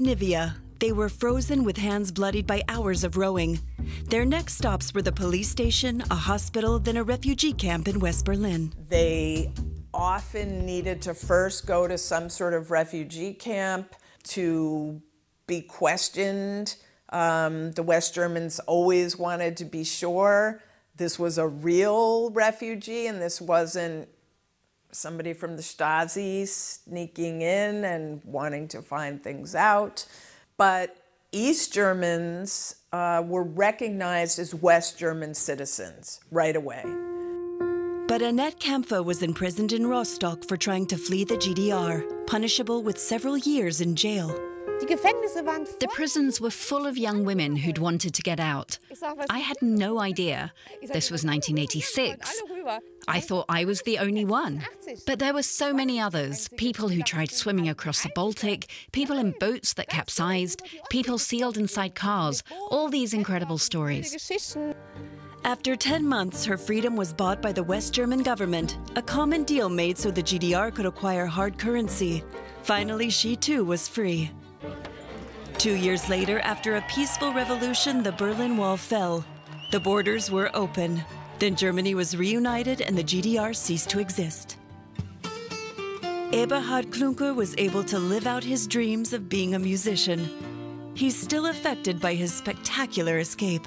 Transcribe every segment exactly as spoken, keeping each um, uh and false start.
Nivea. They were frozen with hands bloodied by hours of rowing. Their next stops were the police station, a hospital, then a refugee camp in West Berlin. They often needed to first go to some sort of refugee camp to be questioned. Um, the West Germans always wanted to be sure this was a real refugee and this wasn't somebody from the Stasi sneaking in and wanting to find things out. But East Germans uh, were recognized as West German citizens right away. But Annette Kampfer was imprisoned in Rostock for trying to flee the G D R, punishable with several years in jail. The prisons were full of young women who'd wanted to get out. I had no idea. This was nineteen eighty-six. I thought I was the only one. But there were so many others. People who tried swimming across the Baltic, people in boats that capsized, people sealed inside cars. All these incredible stories. After ten months, her freedom was bought by the West German government, a common deal made so the G D R could acquire hard currency. Finally, she too was free. Two years later, after a peaceful revolution, the Berlin Wall fell. The borders were open. Then Germany was reunited and the G D R ceased to exist. Eberhard Klunker was able to live out his dreams of being a musician. He's still affected by his spectacular escape.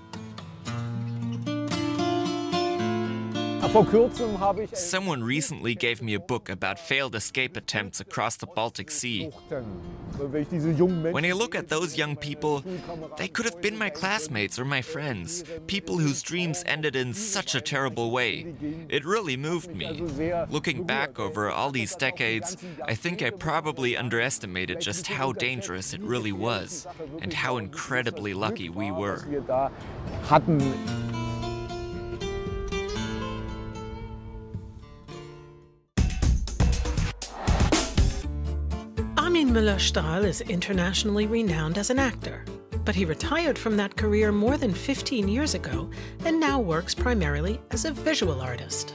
Someone recently gave me a book about failed escape attempts across the Baltic Sea. When I look at those young people, they could have been my classmates or my friends, people whose dreams ended in such a terrible way. It really moved me. Looking back over all these decades, I think I probably underestimated just how dangerous it really was, and how incredibly lucky we were. Armin Müller-Stahl is internationally renowned as an actor, but he retired from that career more than fifteen years ago and now works primarily as a visual artist.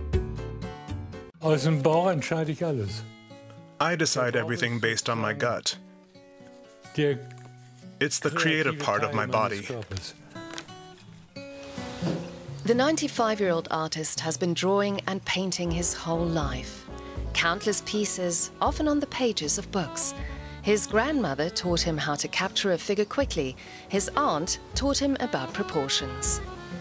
I decide everything based on my gut. It's the creative part of my body. The ninety-five-year-old artist has been drawing and painting his whole life. Countless pieces, often on the pages of books. His grandmother taught him how to capture a figure quickly. His aunt taught him about proportions.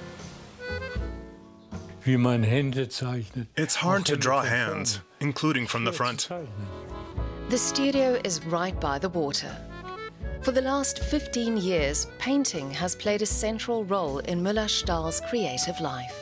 It's hard to draw hands, including from the front. The studio is right by the water. For the last fifteen years, painting has played a central role in Müller-Stahl's creative life.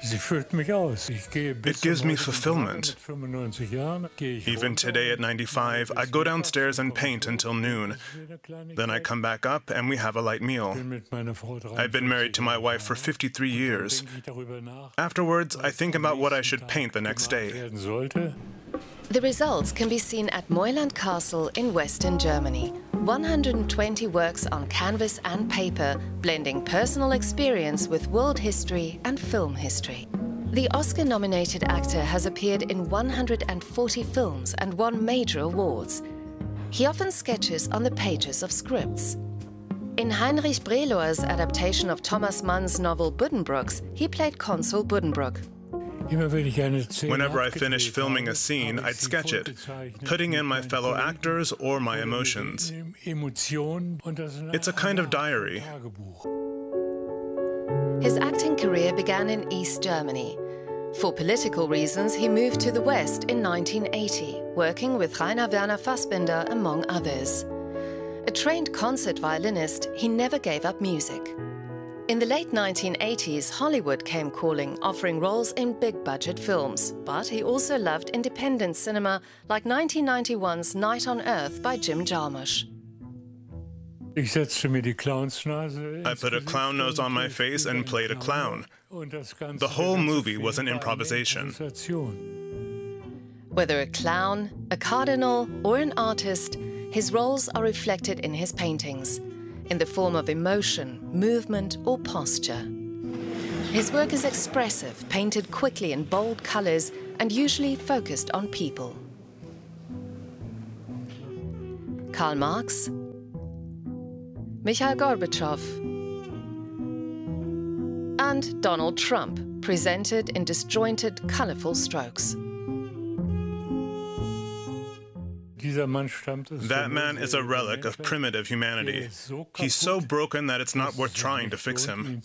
It gives me fulfillment. Even today at ninety-five, I go downstairs and paint until noon. Then I come back up and we have a light meal. I've been married to my wife for fifty-three years. Afterwards, I think about what I should paint the next day. The results can be seen at Meuland Castle in Western Germany. one hundred twenty works on canvas and paper, blending personal experience with world history and film history. The Oscar-nominated actor has appeared in one hundred forty films and won major awards. He often sketches on the pages of scripts. In Heinrich Brelohr's adaptation of Thomas Mann's novel Buddenbrooks, he played Consul Buddenbrook. Whenever I finished filming a scene, I'd sketch it, putting in my fellow actors or my emotions. It's a kind of diary. His acting career began in East Germany. For political reasons, he moved to the West in nineteen eighty, working with Rainer Werner Fassbinder, among others. A trained concert violinist, he never gave up music. In the late nineteen eighties, Hollywood came calling, offering roles in big-budget films. But he also loved independent cinema, like nineteen ninety-one's Night on Earth by Jim Jarmusch. I put a clown nose on my face and played a clown. The whole movie was an improvisation. Whether a clown, a cardinal, or an artist, his roles are reflected in his paintings, in the form of emotion, movement, or posture. His work is expressive, painted quickly in bold colors, and usually focused on people. Karl Marx, Mikhail Gorbachev, and Donald Trump, presented in disjointed, colorful strokes. That man is a relic of primitive humanity. He's so broken that it's not worth trying to fix him.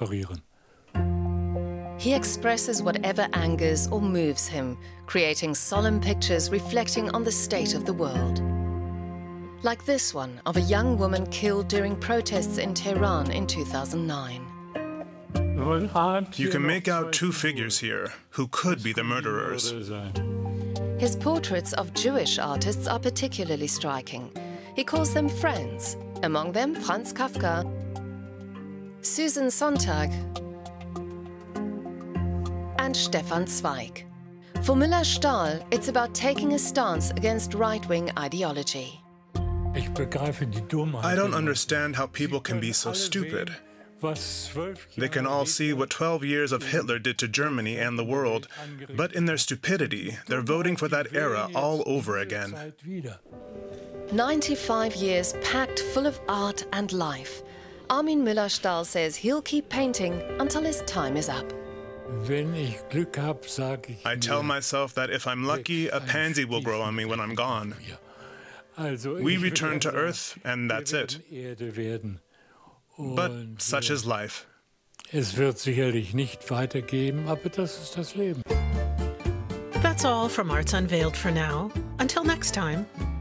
He expresses whatever angers or moves him, creating solemn pictures reflecting on the state of the world. Like this one of a young woman killed during protests in Tehran in two thousand nine. You can make out two figures here who could be the murderers. His portraits of Jewish artists are particularly striking. He calls them friends, among them Franz Kafka, Susan Sontag, and Stefan Zweig. For Müller-Stahl, it's about taking a stance against right-wing ideology. I don't understand how people can be so stupid. They can all see what twelve years of Hitler did to Germany and the world, but in their stupidity, they're voting for that era all over again. ninety-five years packed full of art and life. Armin Müller-Stahl says he'll keep painting until his time is up. I tell myself that if I'm lucky, a pansy will grow on me when I'm gone. We return to Earth, and that's it. But such is life. Es wird sicherlich nicht weitergeben, aber das ist das Leben. That's all from Arts Unveiled for now. Until next time.